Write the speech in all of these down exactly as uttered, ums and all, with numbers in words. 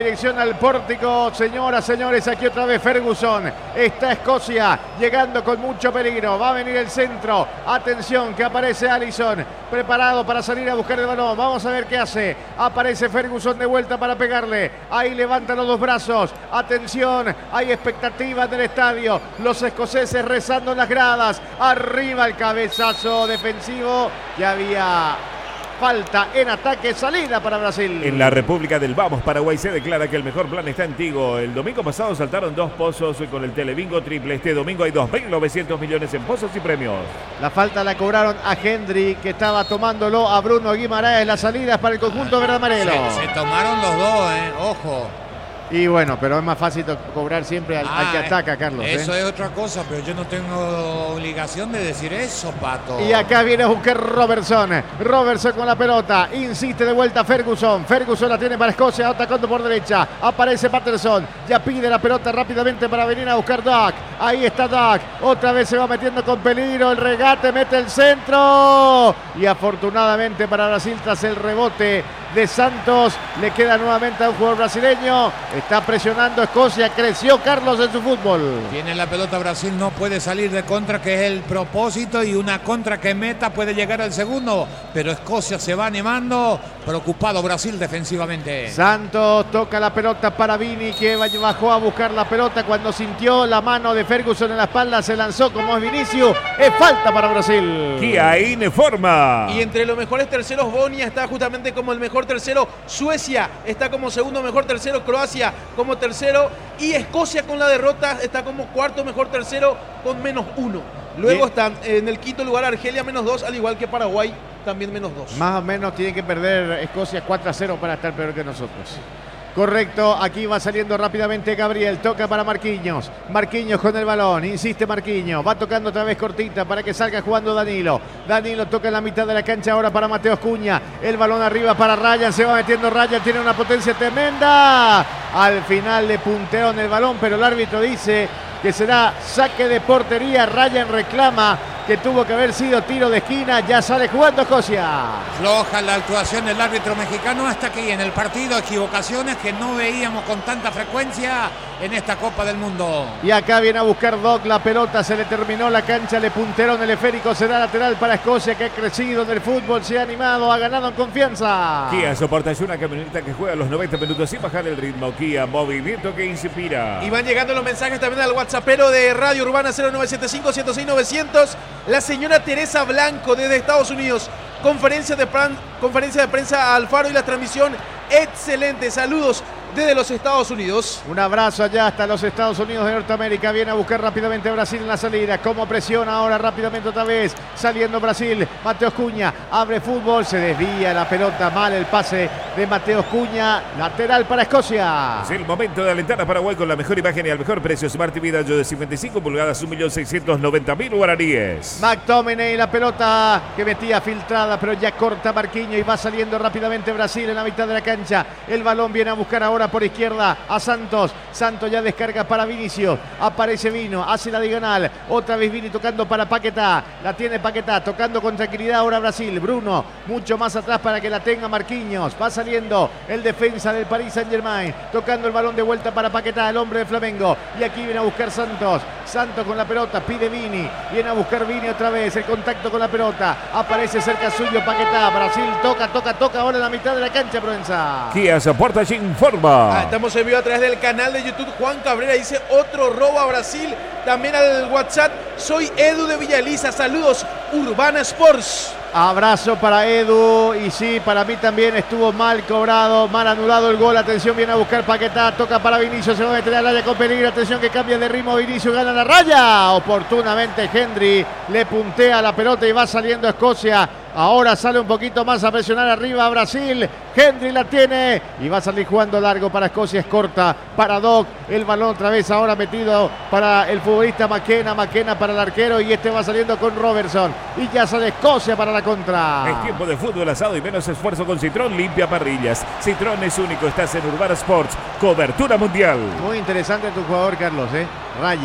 Dirección al pórtico, señoras, señores, aquí otra vez Ferguson, está Escocia, llegando con mucho peligro, va a venir el centro, atención que aparece Alisson, preparado para salir a buscar el balón, vamos a ver qué hace, aparece Ferguson de vuelta para pegarle, ahí levanta los dos brazos, atención, hay expectativas del estadio, los escoceses rezando en las gradas, arriba el cabezazo defensivo, ya había... falta en ataque, salida para Brasil. En la República del Vamos, Paraguay se declara que el mejor plan está en Tigo. El domingo pasado saltaron dos pozos con el Telebingo triple. Este domingo hay dos mil novecientos millones en pozos y premios. La falta la cobraron a Hendry, que estaba tomándolo a Bruno Guimaraes. Las salidas para el conjunto verde amarelo. Se, se tomaron los dos, eh. Ojo. Y bueno, pero es más fácil cobrar siempre al, ah, al que ataca, Carlos. Eso ¿eh? es otra cosa, pero yo no tengo obligación de decir eso, Pato. Y acá viene a buscar Robertson. Robertson con la pelota. Insiste de vuelta Ferguson. Ferguson la tiene para Escocia, atacando por derecha. Aparece Patterson. Ya pide la pelota rápidamente para venir a buscar Duck. Ahí está Duck. Otra vez se va metiendo con peligro. El regate mete el centro. Y afortunadamente para Brasil, tras el rebote de Santos, le queda nuevamente a un jugador brasileño. Está presionando Escocia, creció Carlos en su fútbol. Tiene la pelota Brasil, no puede salir de contra, que es el propósito, y una contra que meta puede llegar al segundo, pero Escocia se va animando, preocupado Brasil defensivamente. Santos toca la pelota para Vini, que bajó a buscar la pelota cuando sintió la mano de Ferguson en la espalda, se lanzó como es Vinicius, es falta para Brasil. Kia Informa. Y entre los mejores terceros, Bonia está justamente como el mejor tercero, Suecia está como segundo mejor tercero, Croacia como tercero y Escocia con la derrota está como cuarto mejor tercero con menos uno. Luego Bien. Están en el quinto lugar Argelia menos dos, al igual que Paraguay también menos dos. Más o menos tiene que perder Escocia cuatro a cero para estar peor que nosotros. Correcto, aquí va saliendo rápidamente Gabriel, toca para Marquinhos, Marquinhos con el balón, insiste Marquinhos, va tocando otra vez cortita para que salga jugando Danilo, Danilo toca en la mitad de la cancha ahora para Mateus Cunha, el balón arriba para Ryan, se va metiendo Ryan, tiene una potencia tremenda, al final le puntearon el balón, pero el árbitro dice que será saque de portería, Ryan reclama que tuvo que haber sido tiro de esquina, ya sale jugando Escocia. Floja la actuación del árbitro mexicano hasta aquí en el partido, equivocaciones que no veíamos con tanta frecuencia en esta Copa del Mundo. Y acá viene a buscar Doc la pelota, se le terminó la cancha, le puntearon el esférico, será lateral para Escocia, que ha crecido en el fútbol, se ha animado, ha ganado en confianza. Kia soporta una camioneta que juega los noventa minutos sin bajar el ritmo. Kia, movimiento que inspira. Y van llegando los mensajes también al WhatsAppero de Radio Urbana cero nueve siete cinco, ciento seis, novecientos. La señora Teresa Blanco desde Estados Unidos. Conferencia de, plan, conferencia de prensa a Alfaro y la transmisión excelente. Saludos desde los Estados Unidos. Un abrazo allá hasta los Estados Unidos de Norteamérica. Viene a buscar rápidamente a Brasil en la salida. Como presiona ahora rápidamente otra vez. Saliendo Brasil. Mateus Cunha abre fútbol. Se desvía la pelota. Mal el pase de Mateus Cunha. Lateral para Escocia. Es el momento de alentar a Paraguay con la mejor imagen y al mejor precio. Smart T V Dayo de cincuenta y cinco pulgadas, un millón seiscientos noventa mil guaraníes. McTominay, la pelota que metía filtrada, pero ya corta Marquinhos y va saliendo rápidamente Brasil en la mitad de la cancha. El balón viene a buscar ahora por izquierda a Santos. Santos ya descarga para Vinicius. Aparece Vino, hace la diagonal. Otra vez Vini tocando para Paquetá. La tiene Paquetá, tocando con tranquilidad ahora Brasil. Bruno, mucho más atrás para que la tenga Marquinhos. Va saliendo el defensa del Paris Saint-Germain. Tocando el balón de vuelta para Paquetá, el hombre de Flamengo. Y aquí viene a buscar Santos. Santos con la pelota, pide Vini. Viene a buscar Vini otra vez. El contacto con la pelota. Aparece cerca suyo Paquetá. Brasil toca, toca, toca ahora en la mitad de la cancha, Provenza. Kia soporta sin Informa. Ah, estamos en vivo a través del canal de YouTube. Juan Cabrera dice otro robo a Brasil. También al WhatsApp. Soy Edu de Villaliza. Saludos, Urbana Sports. Abrazo para Edu. Y sí, para mí también estuvo mal cobrado, mal anulado el gol. Atención, viene a buscar Paquetá. Toca para Vinicius. Se va a meter al área con peligro. Atención que cambia de ritmo. Vinicius gana la raya. Oportunamente Hendry le puntea la pelota y va saliendo Escocia. Ahora sale un poquito más a presionar arriba a Brasil. Hendry la tiene y va a salir jugando largo para Escocia. Es corta para Doc. El balón otra vez ahora metido para el futbolista McKenna. McKenna para el arquero y este va saliendo con Robertson. Y ya sale Escocia para la contra. Es tiempo de fútbol asado y menos esfuerzo con Citrón limpia parrillas. Citrón es único. Estás en Urbana Sports. Cobertura mundial. Muy interesante tu jugador, Carlos, ¿eh? Ryan.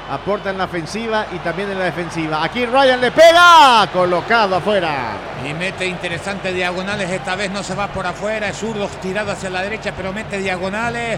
aporta en la ofensiva y también en la defensiva. Aquí Ryan le pega, colocado afuera. Y mete interesantes diagonales, esta vez no se va por afuera, es zurdo tirado hacia la derecha, pero mete diagonales.